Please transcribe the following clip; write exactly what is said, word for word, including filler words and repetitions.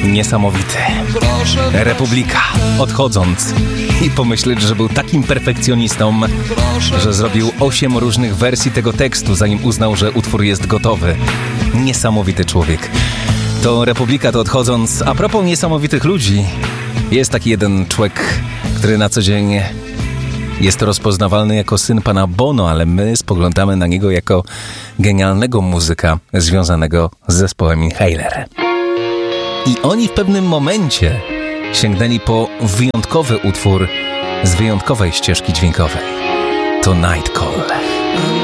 Niesamowity. Republika, odchodząc i pomyśleć, że był takim perfekcjonistą, że zrobił osiem różnych wersji tego tekstu, zanim uznał, że utwór jest gotowy. Niesamowity człowiek. To Republika, to odchodząc. A propos niesamowitych ludzi, jest taki jeden człowiek, który na co dzień jest rozpoznawalny jako syn pana Bono, ale my spoglądamy na niego jako genialnego muzyka związanego z zespołem Inhaler. I oni w pewnym momencie sięgnęli po wyjątkowy utwór z wyjątkowej ścieżki dźwiękowej. To Night Call.